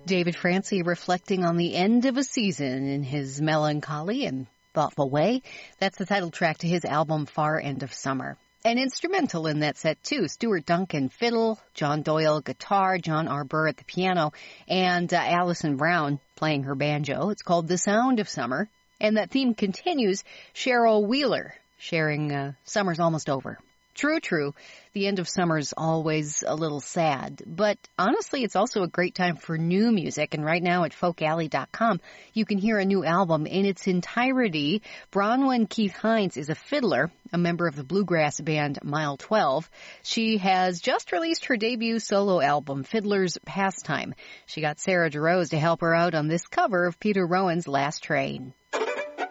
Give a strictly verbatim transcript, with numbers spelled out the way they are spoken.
David Francie reflecting on the end of a season in his melancholy and thoughtful way. That's the title track to his album Far End of Summer. And instrumental in that set, too. Stuart Duncan, fiddle, John Doyle, guitar, John R. Burr at the piano, and uh, Alison Brown playing her banjo. It's called The Sound of Summer. And that theme continues, Cheryl Wheeler sharing uh, Summer's Almost Over. True, true. The end of summer's always a little sad. But honestly, it's also a great time for new music. And right now at folk alley dot com, you can hear a new album in its entirety. Bronwyn Keith Hines is a fiddler, a member of the bluegrass band Mile twelve. She has just released her debut solo album, Fiddler's Pastime. She got Sarah DeRose to help her out on this cover of Peter Rowan's Last Train.